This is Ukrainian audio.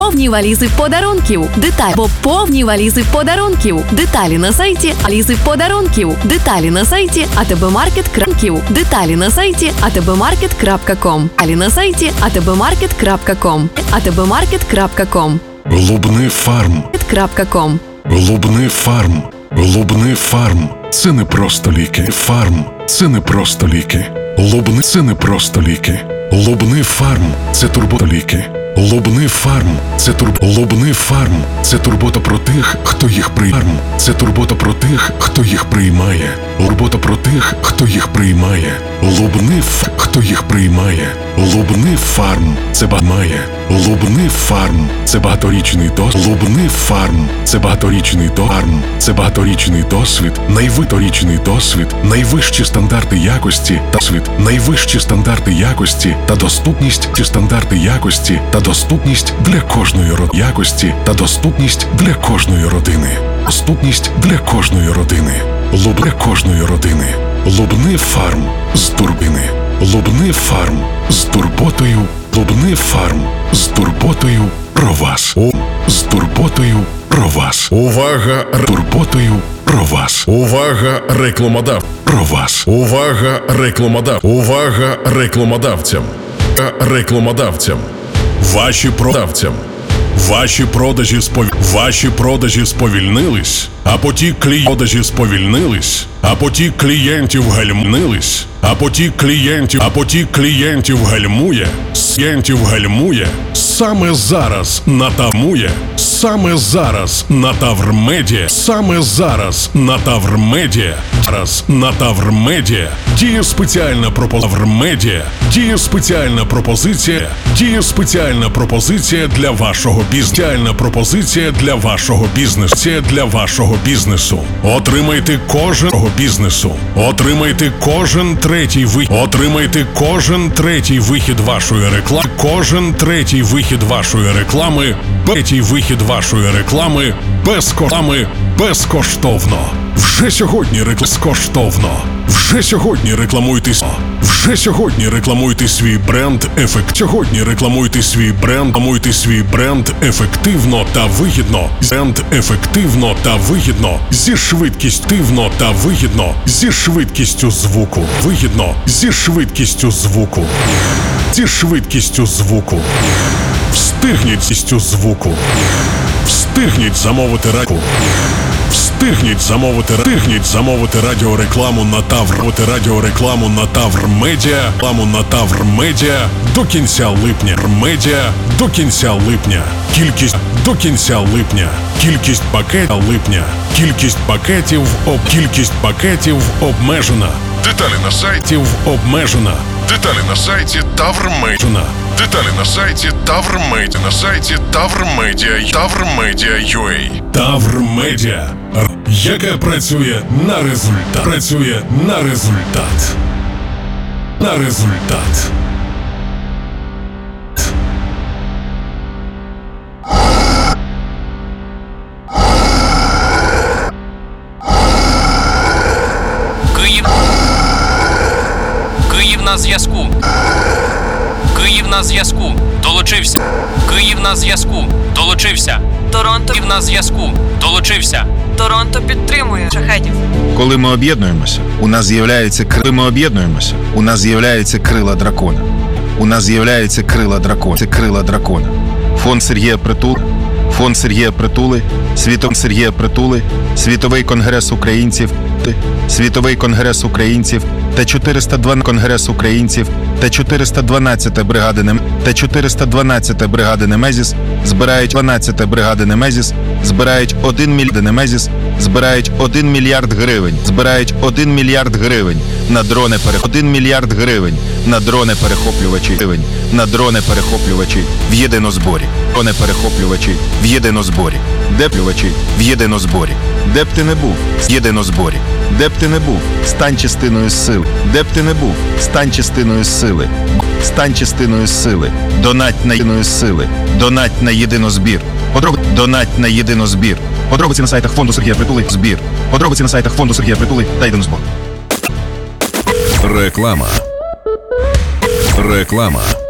Повні валізи подарунків. Повні валізи подарунків. Деталі на сайті валізи подарунків. Деталі на сайті atbmarket.com. Деталі на сайті atbmarket.com. Деталі на сайті atbmarket.com. atbmarket.com. Лубни Фарм. Лубни Фарм. Лубни Фарм. Це не просто ліки. Фарм. Це не просто ліки. Лубни. Це не просто ліки. Лубни Фарм. Це турботоліки. Лубни Фарм. Лубни Фарм. Це турбота про тих, хто їх приймає. Це турбота про тих, хто їх приймає. Турбота про тих, хто їх приймає. Лубни хто їх приймає. Лубни Фарм. Це має. Лубни Фарм. Це багаторічний досвід. Лубни Фарм. Це багаторічний досвід. Це багаторічний досвід. Найвиторічний досвід. Найвищі стандарти якості та світ. Найвищі стандарти якості та доступність. Стандарти якості та доступність для кожної якості та доступність для кожної родини. Доступність для кожної родини. Для кожної родини. Лубни Фарм з турбини. Лубни Фарм з турботою. Лубни Фарм з турботою про вас. З турботою про вас. Увага! Турботою про вас. Увага рекламодав. Про вас. Увага рекламодав. Увага рекламодавцям. Рекламодавцям. Ваші продажі сповільнились, а потік клієнтів гальмує. Саме зараз на Таврмедіа діє спеціальна пропозиція для вашого бізнесу. Отримайте кожен третій вихід вашої реклами безкоштовно. Вже сьогодні рекламуйте свій бренд ефективно та вигідно зі швидкістю звуку. Встигніть замовити радіорекламу на Таврмедіа до кінця липня. Кількість пакетів обмежена. Деталі на сайті Таврмедіа. Таврмедіа.ua. Таврмедіа, яка працює на результат. Київ на зв'язку. Долучився. Торонто на зв'язку. Долучився. Торонто підтримує шахедів. Коли ми об'єднуємося, у нас з'являються крила дракона. Крила дракона. Фонд Сергія Притули, Світовий конгрес українців та 412 бригади Немезіс збирають 1 мільярд гривень на дрони перехоплювачі в єдинозборі. Де б ти не був, стань частиною сили. Донать на єдинозбір. Подробиці на сайтах фонду Сергія Притули та єдинозбор. Реклама.